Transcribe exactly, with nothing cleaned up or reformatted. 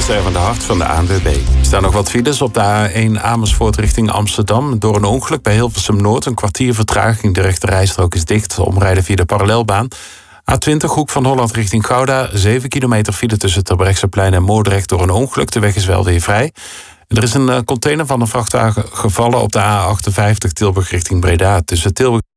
Ster van de Hart van de A N W B. Er staan nog wat files op de A één Amersfoort richting Amsterdam. Door een ongeluk bij Hilversum Noord, een kwartier vertraging. De rechte rijstrook is dicht. Omrijden via de parallelbaan. A twintig Hoek van Holland richting Gouda. zeven kilometer file tussen Terbrechtseplein en Moordrecht door een ongeluk. De weg is wel weer vrij. Er is een container van een vrachtwagen gevallen op de A achtenvijftig Tilburg richting Breda. Tussen Tilburg